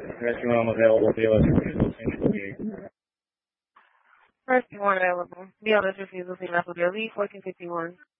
Press 1 available. Dealer's refusal. Central. Press 1 available. Dealer's refusal. Enough of your lead. 1451.